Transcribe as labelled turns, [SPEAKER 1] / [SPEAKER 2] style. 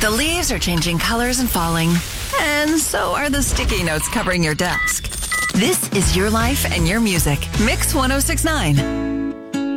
[SPEAKER 1] The leaves are changing colors and falling, and so are the sticky notes covering your desk. This is your life and your music. Mix 1069.